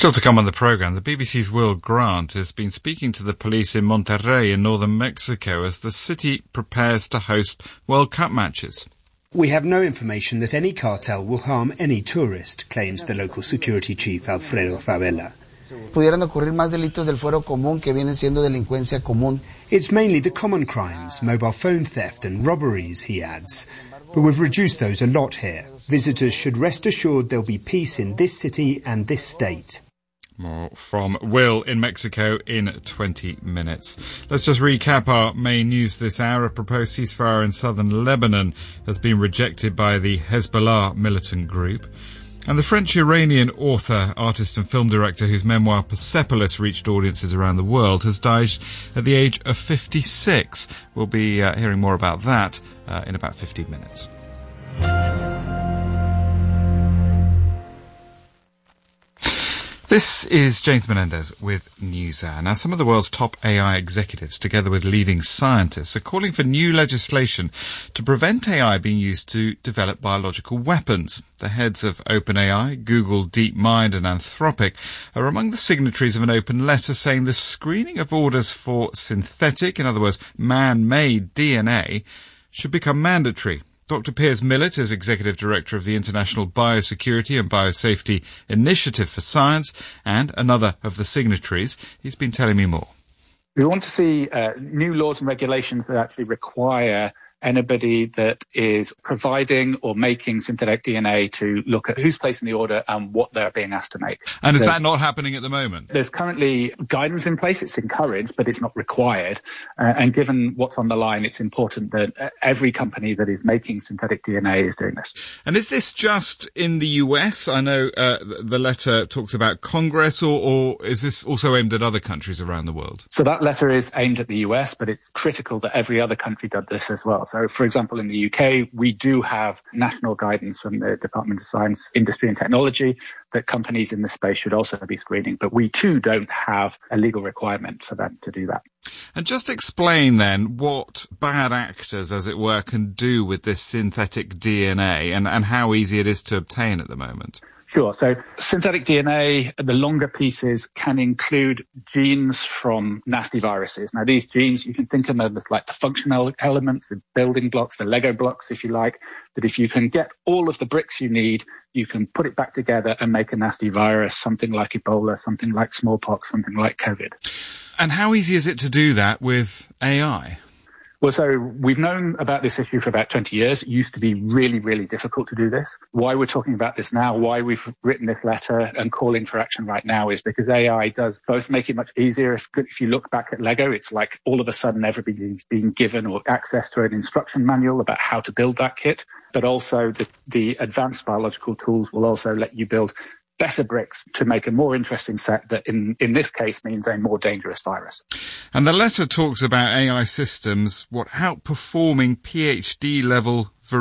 Still to come on the programme, the BBC's Will Grant has been speaking to the police in Monterrey in northern Mexico as the city prepares to host World Cup matches. We have no information that any cartel will harm any tourist, claims the local security chief Alfredo Favela. Pudieran ocurrir más delitos del fuero común que vienen siendo delincuencia común. It's mainly the common crimes, mobile phone theft and robberies, he adds. But we've reduced those a lot here. Visitors should rest assured there'll be peace in this city and this state. More from Will in Mexico in 20 minutes. Let's just recap our main news this hour. A proposed ceasefire in southern Lebanon has been rejected by the Hezbollah militant group. And the French-Iranian author, artist and film director whose memoir Persepolis reached audiences around the world has died at the age of 56. We'll be hearing more about that in about 15 minutes. This is James Menendez with NewsHour. Now, some of the world's top AI executives, together with leading scientists, are calling for new legislation to prevent AI being used to develop biological weapons. The heads of OpenAI, Google, DeepMind and Anthropic are among the signatories of an open letter saying the screening of orders for synthetic, in other words, man-made DNA, should become mandatory. Dr. Piers Millett is Executive Director of the International Biosecurity and Biosafety Initiative for Science and another of the signatories. He's been telling me more. We want to see new laws and regulations that actually require anybody that is providing or making synthetic DNA to look at who's placing the order and what they're being asked to make. And is that not happening at the moment? There's currently guidance in place. It's encouraged, but it's not required. And given what's on the line, it's important that every company that is making synthetic DNA is doing this. And is this just in the US? I know the letter talks about Congress, or is this also aimed at other countries around the world? So that letter is aimed at the US, but it's critical that every other country does this as well. So, for example, in the UK, we do have national guidance from the Department of Science, Industry and Technology that companies in this space should also be screening. But we too don't have a legal requirement for them to do that. And just explain then what bad actors, as it were, can do with this synthetic DNA and how easy it is to obtain at the moment. Sure. So synthetic DNA, the longer pieces, can include genes from nasty viruses. Now, these genes, you can think of them as like the functional elements, the building blocks, the Lego blocks, if you like, that if you can get all of the bricks you need, you can put it back together and make a nasty virus, something like Ebola, something like smallpox, something like COVID. And how easy is it to do that with AI? Well, so we've known about this issue for about 20 years. It used to be really, really difficult to do this. Why we're talking about this now, why we've written this letter and calling for action right now is because AI does both make it much easier. If you look back at Lego, it's like all of a sudden everybody's being given or access to an instruction manual about how to build that kit. But also the advanced biological tools will also let you build better bricks to make a more interesting set that in this case means a more dangerous virus. And the letter talks about AI systems, outperforming PhD level